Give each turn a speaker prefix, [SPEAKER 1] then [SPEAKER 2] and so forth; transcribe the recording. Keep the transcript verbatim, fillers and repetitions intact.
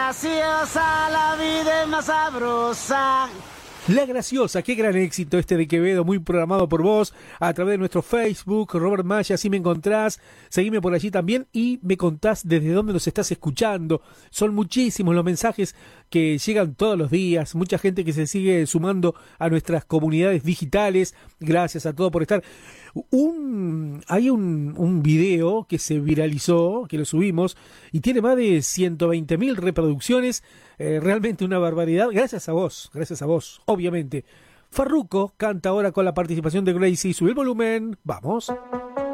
[SPEAKER 1] graciosa, la vida es más sabrosa.
[SPEAKER 2] La Graciosa, qué gran éxito este de Quevedo, muy programado por vos, a través de nuestro Facebook, Robert Maya, así me encontrás, seguime por allí también y me contás desde dónde nos estás escuchando. Son muchísimos los mensajes que llegan todos los días, mucha gente que se sigue sumando a nuestras comunidades digitales, gracias a todos por estar. Un, hay un, un video que se viralizó, que lo subimos, y tiene más de ciento veinte mil reproducciones, eh, realmente una barbaridad, gracias a vos, gracias a vos, obviamente. Farruko canta ahora con la participación de Gracie, sube el volumen, vamos.